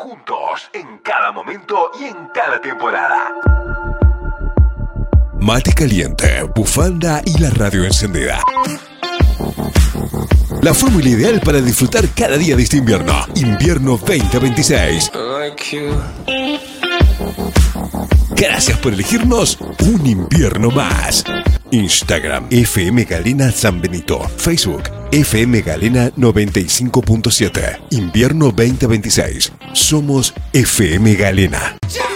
juntos, en cada momento y en cada temporada. Mate caliente, bufanda y la radio encendida. La fórmula ideal para disfrutar cada día de este invierno. Invierno 2026. Gracias por elegirnos un invierno más. Instagram FM Galena San Benito. Facebook FM Galena 95.7. Invierno 2026. Somos FM Galena.